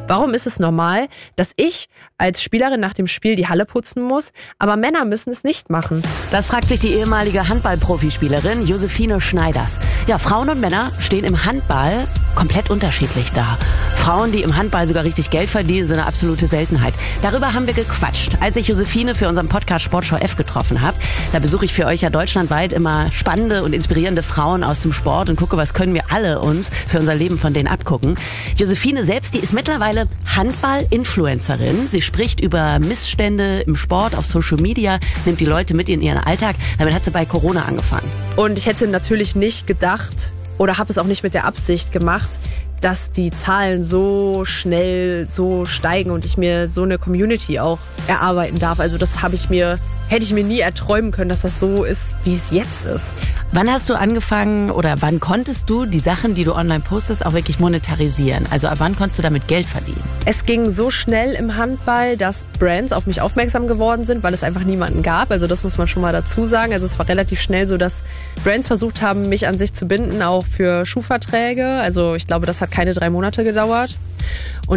Warum ist es normal, dass ich als Spielerin nach dem Spiel die Halle putzen muss, aber Männer müssen es nicht machen? Das fragt sich die ehemalige Handball-Profispielerin Josephine Schneiders. Ja, Frauen und Männer stehen im Handball komplett unterschiedlich da. Frauen, die im Handball sogar richtig Geld verdienen, sind eine absolute Seltenheit. Darüber haben wir gequatscht, als ich Josephine für unseren Podcast Sportschau F getroffen habe. Da besuche ich für euch ja deutschlandweit immer spannende und inspirierende Frauen aus dem Sport und gucke, was können wir alle uns für unser Leben von denen abgucken. Josephine selbst, die ist mittlerweile Handball-Influencerin. Sie spricht über Missstände im Sport auf Social Media, nimmt die Leute mit in ihren Alltag. Damit hat sie bei Corona angefangen. Und ich hätte natürlich nicht gedacht oder habe es auch nicht mit der Absicht gemacht, dass die Zahlen so schnell so steigen und ich mir so eine Community auch erarbeiten darf. Also das hätte ich mir nie erträumen können, dass das so ist, wie es jetzt ist. Wann hast du angefangen oder wann konntest du die Sachen, die du online postest, auch wirklich monetarisieren? Also ab wann konntest du damit Geld verdienen? Es ging so schnell im Handball, dass Brands auf mich aufmerksam geworden sind, weil es einfach niemanden gab. Also das muss man schon mal dazu sagen. Also es war relativ schnell so, dass Brands versucht haben, mich an sich zu binden, auch für Schuhverträge. Also ich glaube, das hat keine 3 Monate gedauert. Und